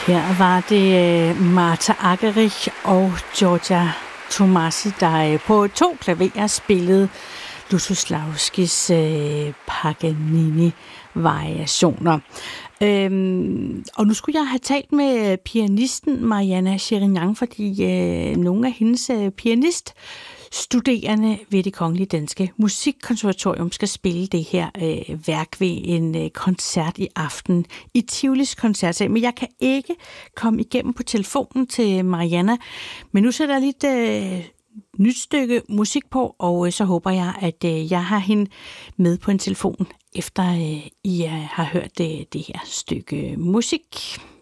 Her var det Marta Argerich og Georgia Tomasi, der på 2 klaverer spillede Lutosławskis Paganini-variationer. Og nu skulle jeg have talt med pianisten Mariana Sherinian, fordi nogle af hendes pianiststuderende ved Det Kongelige Danske Musikkonservatorium skal spille det her værk ved en koncert i aften i Tivolis koncertsal. Men jeg kan ikke komme igennem på telefonen til Mariana. Men nu sætter jeg lidt nyt stykke musik på, og så håber jeg, at jeg har hende med på en telefon, efter I har hørt det her stykke musik.